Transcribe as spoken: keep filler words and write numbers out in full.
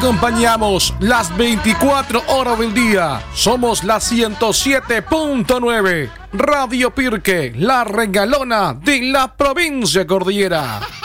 acompañamos las veinticuatro horas del día. Somos la ciento siete punto nueve. Radio Pirque, la regalona de la provincia cordillera.